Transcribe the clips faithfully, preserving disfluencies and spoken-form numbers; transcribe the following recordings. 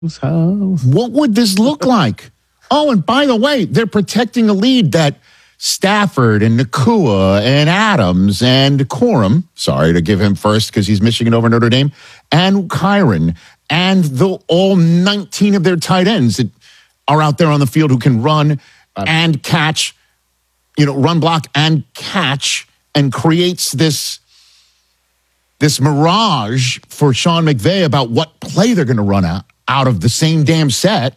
What would this look like? Oh, and by the way, they're protecting a lead that Stafford and Nakua and Adams and Corum, sorry to give him first because he's Michigan over Notre Dame, and Kyron, and the all nineteen of their tight ends that are out there on the field who can run and catch, you know, run, block, and catch, and creates this, this mirage for Sean McVay about what play they're going to run out, out of the same damn set.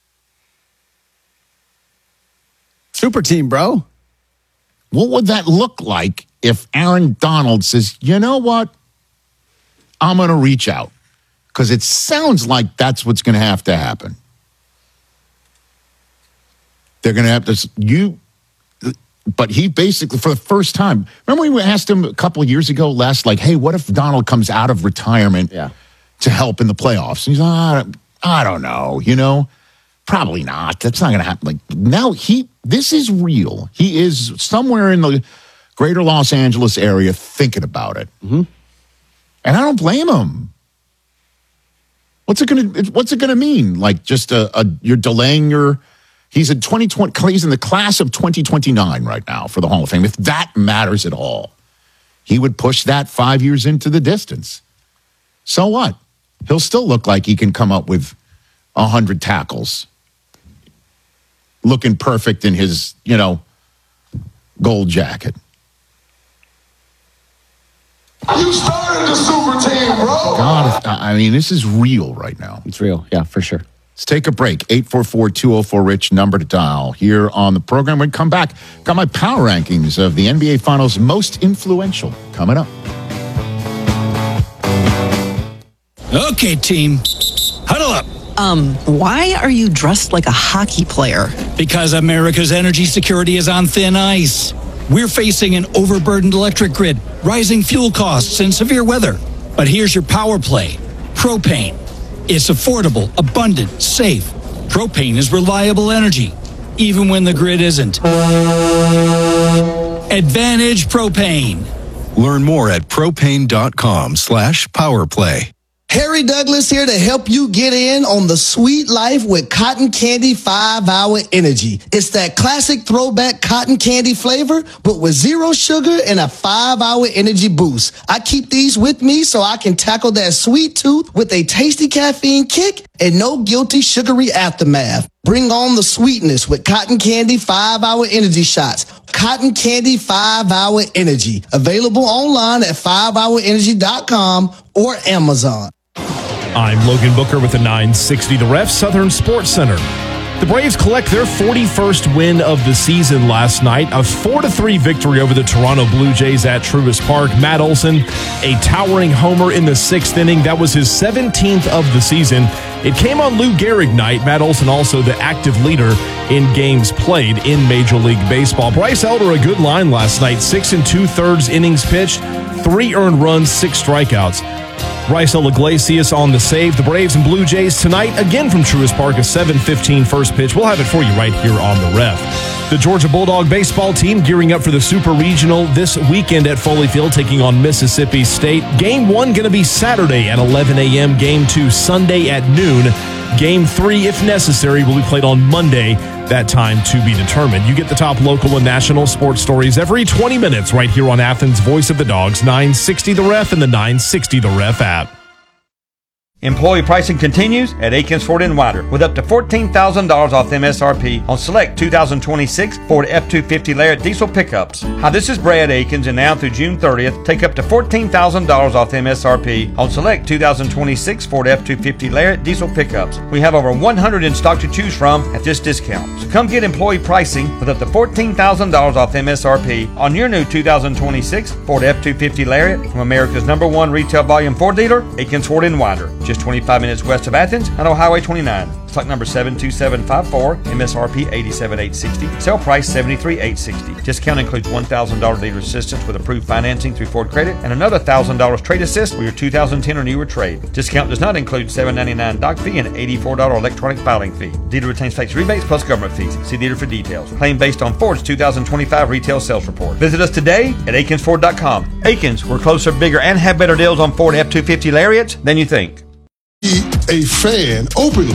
Super team, bro. What would that look like if Aaron Donald says, you know what? I'm going to reach out. Because it sounds like that's what's going to have to happen. They're going to have to, you, but he basically, for the first time, remember we asked him a couple of years ago last, like, hey, what if Donald comes out of retirement yeah. to help in the playoffs? And he's like, oh, I don't know, you know? Probably not. That's not going to happen. Like now, he this is real. He is somewhere in the greater Los Angeles area thinking about it, mm-hmm. and I don't blame him. What's it going to What's it going to mean? Like just a, a you're delaying your. He's in twenty twenty. He's in the class of twenty twenty-nine right now for the Hall of Fame. If that matters at all, he would push that five years into the distance. So what? He'll still look like he can come up with a hundred tackles. Looking perfect in his, you know, gold jacket. You started the super team, bro. God, I mean, this is real right now. It's real, yeah, for sure. Let's take a break. eight four four, two oh four, RICH, number to dial here on the program. When we come back, got my power rankings of the N B A Finals most influential coming up. Okay, team, huddle up. Um, why are you dressed like a hockey player? Because America's energy security is on thin ice. We're facing an overburdened electric grid, rising fuel costs, and severe weather. But here's your power play. Propane. It's affordable, abundant, safe. Propane is reliable energy, even when the grid isn't. Advantage Propane. Learn more at propane.com slash powerplay. Harry Douglas here to help you get in on the sweet life with Cotton Candy five hour Energy. It's that classic throwback cotton candy flavor, but with zero sugar and a five hour energy boost. I keep these with me so I can tackle that sweet tooth with a tasty caffeine kick and no guilty sugary aftermath. Bring on the sweetness with Cotton Candy five hour Energy shots. Cotton Candy five hour Energy. Available online at five hour energy dot com or Amazon. I'm Logan Booker with the nine sixty The Ref Southern Sports Center. The Braves collect their forty-first win of the season last night, a four to three victory over the Toronto Blue Jays at Truist Park. Matt Olson, a towering homer in the sixth inning. That was his seventeenth of the season. It came on Lou Gehrig night. Matt Olson also the active leader in games played in Major League Baseball. Bryce Elder, a good line last night. Six and two-thirds innings pitched, three earned runs, six strikeouts. Raisel Iglesias on the save. The Braves and Blue Jays tonight, again from Truist Park, a seven fifteen first pitch. We'll have it for you right here on the Ref. The Georgia Bulldog baseball team gearing up for the Super Regional this weekend at Foley Field, taking on Mississippi State. Game one going to be Saturday at eleven a.m. Game two Sunday at noon. Game three, if necessary, will be played on Monday. That time to be determined. You get the top local and national sports stories every twenty minutes right here on Athens' Voice of the Dogs, nine sixty The Ref and the nine sixty The Ref app. Employee pricing continues at Akins Ford in Winder with up to fourteen thousand dollars off M S R P on select two thousand twenty-six Ford F two fifty Lariat diesel pickups. Hi, this is Brad Akins, and now through June thirtieth, take up to fourteen thousand dollars off M S R P on select two thousand twenty-six Ford F two fifty Lariat diesel pickups. We have over one hundred in stock to choose from at this discount. So come get employee pricing with up to fourteen thousand dollars off M S R P on your new two thousand twenty-six Ford F two fifty Lariat from America's number one retail volume Ford dealer, Akins Ford in Winder. Just twenty-five minutes west of Athens and on Highway twenty-nine. Stock number seven two seven five four, M S R P eighty-seven thousand eight hundred sixty dollars, sale price seventy-three thousand eight hundred sixty dollars. Discount includes one thousand dollars dealer assistance with approved financing through Ford Credit and another one thousand dollars trade assist with your two thousand ten or newer trade. Discount does not include seven ninety-nine doc fee and eighty-four dollars electronic filing fee. Dealer retains flex rebates plus government fees. See dealer for details. Claim based on Ford's two thousand twenty-five retail sales report. Visit us today at akins ford dot com. Akins, we're closer, bigger, and have better deals on Ford F two fifty Lariats than you think. a fan openly